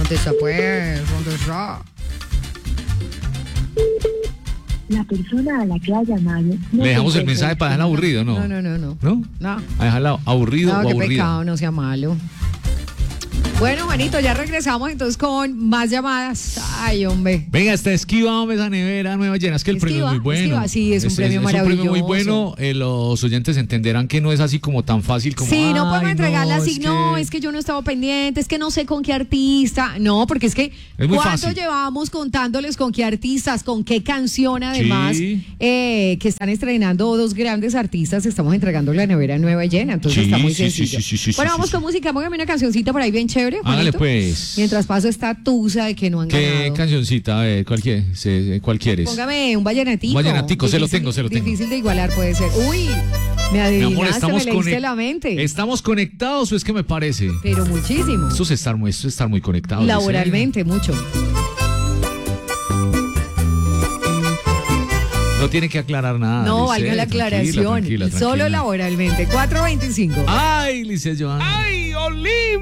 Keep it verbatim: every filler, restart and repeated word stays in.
Contesta pues, contesta. La persona a la que ha llamado... No Le dejamos el mensaje para dejarla aburrido, ¿no? No, no, no, no. ¿No? No. A dejarla aburrido No, o qué aburrida. pecado, no sea malo. Bueno, Juanito, ya regresamos entonces con más llamadas. Ay, hombre. Venga, está esquivado esa nevera nueva llena. Es que el Esquiva, premio es muy bueno. esquiva, sí, es un premio Es un premio muy maravilloso. bueno. Eh, los oyentes entenderán que no es así como tan fácil como. Sí, no podemos "Ay, entregarla no, así, es no, que-". es que yo no estaba pendiente, es que no sé con qué artista. No, porque es que Es muy ¿cuánto fácil. llevamos contándoles con qué artistas, con qué canción además, Sí. eh, que están estrenando dos grandes artistas, estamos entregando la nevera nueva y llena, entonces Sí, está muy sí, sí, sencillo. sí, sí, sí, bueno, sí, vamos sí, con sí. música, póngame una cancioncita por ahí bien chévere, Hágale Juanito. pues. Mientras paso esta tusa de que no han ¿Qué ganado. cancioncita? A ver, ¿cuál, quie- se- ¿cuál quieres? Póngame un vallenatico. Un vallenatico, se lo Difícil- tengo, se lo tengo. Difícil de igualar puede ser. Uy, me Mi adivinaste, amor, estamos, me leíste conec- la mente. ¿estamos conectados o es que me parece? Pero muchísimo. Esto es estar muy, esto es estar muy conectados. Laboralmente, mucho. No tiene que aclarar nada. No, Lisset, valga la tranquila, aclaración. tranquila, Solo tranquila. laboralmente. cuatro veinticinco. Ay, Lisset Joana. ¡Ay, Olivia!